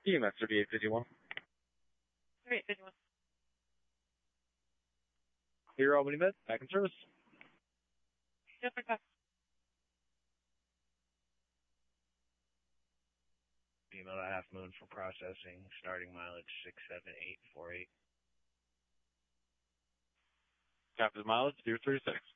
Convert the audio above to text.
EMS 3851. 3851. Here, Albany Med, back in service. Yes, sir. Email to Half Moon for processing, starting mileage 67848. Captain's mileage 036.